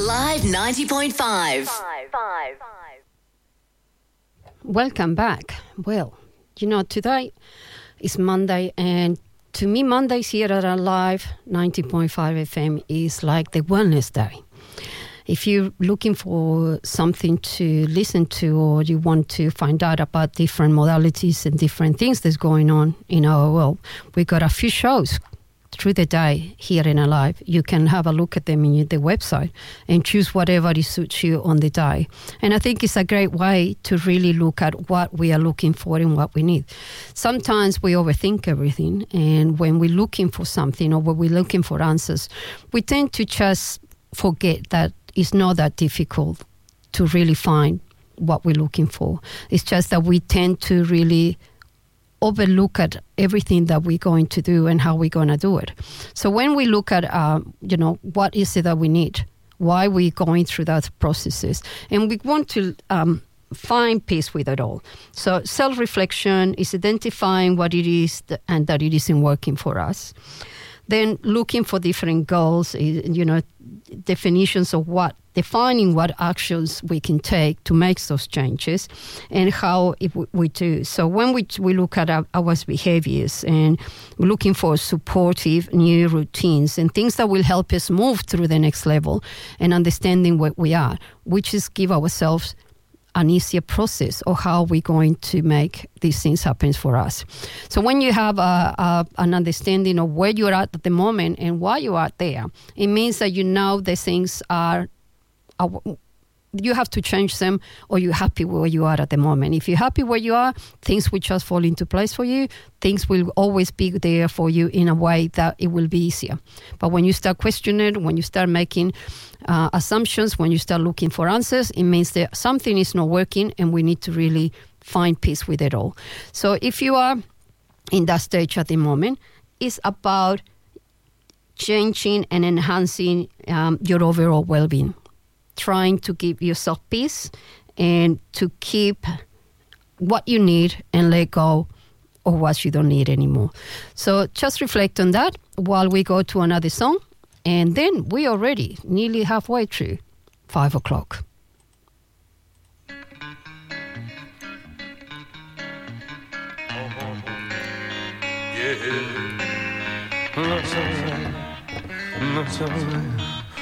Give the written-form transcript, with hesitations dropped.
Alive 90.5. Welcome back. Well, today is Monday, and to me, Mondays here at Alive 90.5 FM is like the wellness day. If you're looking for something to listen to, or you want to find out about different modalities and different things that's going on in our world, we got a few shows through the day here in Alive. You can have a look at them in the website and choose whatever suits you on the day. And I think it's a great way to really look at what we are looking for and what we need. Sometimes we overthink everything, and when we're looking for something or when we're looking for answers, we tend to just forget that it's not that difficult to really find what we're looking for. It's just that we tend to really overlook at everything that we're going to do and how we're going to do it. So when we look at, what is it that we need, why we're going through that processes, and we want to find peace with it all. So self-reflection is identifying what it is and that it isn't working for us. Then looking for different goals, definitions of defining what actions we can take to make those changes and how we do. So when we look at our behaviors, and we're looking for supportive new routines and things that will help us move through the next level and understanding what we are, which is give ourselves an easier process of how we're going to make these things happen for us. So when you have an understanding of where you're at the moment and why you are there, it means that you know the things are you have to change them, or you're happy where you are at the moment. If you're happy where you are, things will just fall into place for you. Things will always be there for you in a way that it will be easier. But when you start questioning, when you start making assumptions, when you start looking for answers, it means that something is not working and we need to really find peace with it all. So if you are in that stage at the moment, it's about changing and enhancing your overall well-being. Trying to give yourself peace and to keep what you need and let go of what you don't need anymore. So just reflect on that while we go to another song, and then we are already nearly halfway through 5 o'clock. Yeah, that's all right.